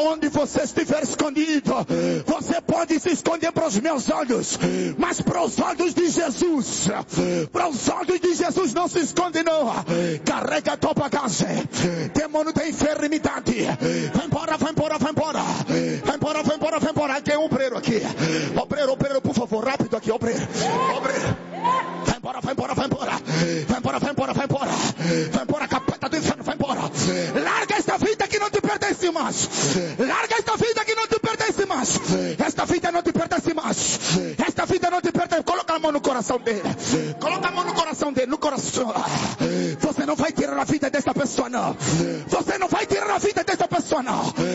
aonde você estiver escondido, você pode se esconder para os meus olhos, mas para os olhos de Jesus, não se esconde não. Carrega a tua bagagem, demônio da enfermidade, vai embora. Quem é o obreiro aqui? Obreiro, por favor, rápido aqui, obreiro. Vai embora, capeta do inferno, vai embora. Larga esta vida que não te pertence mais. Esta vida não te pertence mais. Coloca a mão no coração dele. No coração. Você não vai tirar a vida desta pessoa, não.